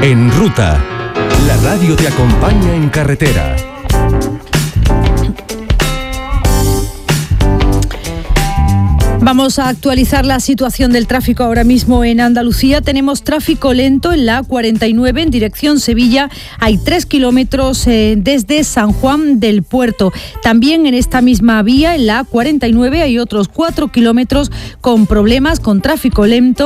En Ruta, la radio te acompaña en carretera. Vamos a actualizar la situación del tráfico ahora mismo en Andalucía. Tenemos tráfico lento en la A49 en dirección Sevilla. Hay 3 kilómetros desde San Juan del Puerto. También en esta misma vía, en la A49, hay otros 4 kilómetros con problemas, con tráfico lento